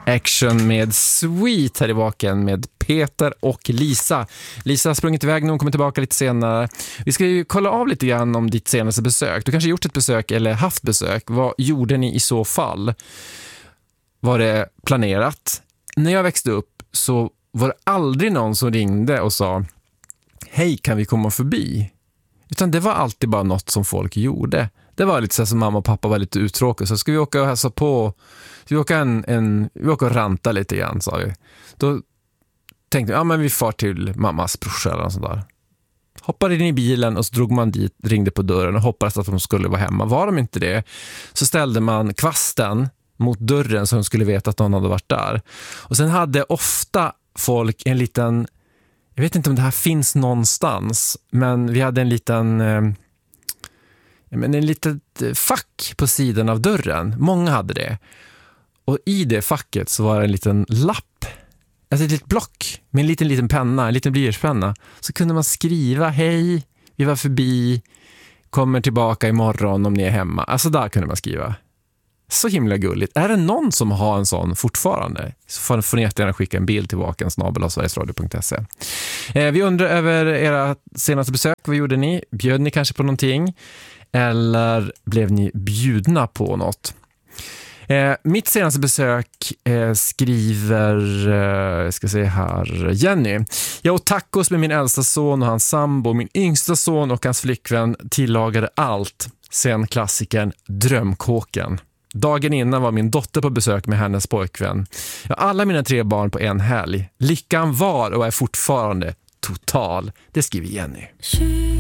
Action med Sweet här i baken med Peter och Lisa. Lisa har sprungit iväg nu, hon kommer tillbaka lite senare. Vi ska ju kolla av lite grann om ditt senaste besök. Du kanske gjort ett besök eller haft besök. Vad gjorde ni i så fall? Var det planerat? När jag växte upp så var det aldrig någon som ringde och sa hej, kan vi komma förbi? Utan det var alltid bara något som folk gjorde. Det var lite så som mamma och pappa var lite uttråkade. Så ska vi åka och hälsa på. Så vi åker och ranta lite grann, sa vi. Då tänkte jag, men vi far till mammas brorsa eller något sånt där. Hoppade in i bilen och så drog man dit, ringde på dörren och hoppades att de skulle vara hemma. Var de inte det så ställde man kvasten mot dörren så de skulle veta att någon hade varit där. Och sen hade ofta folk en liten, jag vet inte om det här finns någonstans, men vi hade en litet fack på sidan av dörren. Många hade det. Och i det facket så var det en liten lapp. Alltså ett litet block med en liten penna, en liten blyertspenna. Så kunde man skriva, hej, vi var förbi, kommer tillbaka imorgon om ni är hemma. Alltså där kunde man skriva. Så himla gulligt. Är det någon som har en sån fortfarande? Så får ni jättegärna skicka en bild tillbaka, @sverigesradio.se. Vi undrar över era senaste besök. Vad gjorde ni? Bjöd ni kanske på någonting? Eller blev ni bjudna på något? Mitt senaste besök skriver ska se här, Jenny. Jag åt tacos med min äldsta son och hans sambo. Min yngsta son och hans flickvän tillagade allt sen klassikern Drömkåken. Dagen innan var min dotter på besök med hennes pojkvän. Jag har alla mina 3 barn på en helg. Lyckan var och är fortfarande total. Det skriver Jenny.